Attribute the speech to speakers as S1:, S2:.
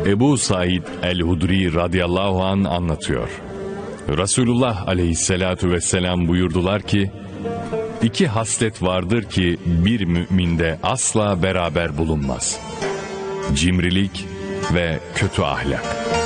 S1: Ebu Said el-Hudri radıyallahu anh anlatıyor. Resulullah aleyhissalatu vesselam buyurdular ki, İki haslet vardır ki bir müminde asla beraber bulunmaz: cimrilik ve kötü ahlak.